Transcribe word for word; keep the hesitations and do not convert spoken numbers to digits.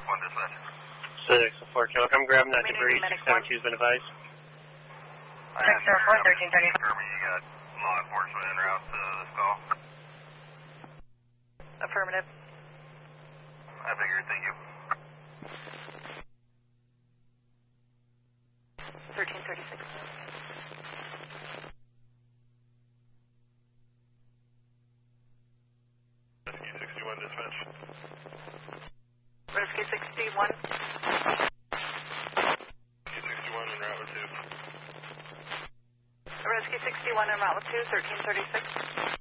one dispatch. six oh four, I'm grabbing that debris. six seven two's been advised. six oh four, thirteen thirty. Confirming you got law enforcement en route to this call. Affirmative. I figured, thank you. thirteen thirty-six. Rescue sixty-one dispatch. Rescue sixty-one. Rescue sixty-one en route with two. Rescue sixty-one en route with two, thirteen thirty-six.